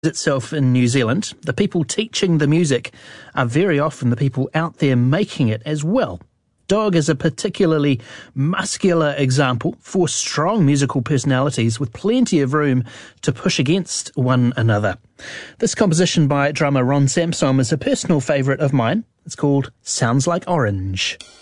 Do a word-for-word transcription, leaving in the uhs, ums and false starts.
itself in New Zealand, the people teaching the music are very often the people out there making it as well. Dog is a particularly muscular example, four strong musical personalities with plenty of room to push against one another. This composition by drummer Ron Samsom is a personal favourite of mine. It's called Sounds Like Orange.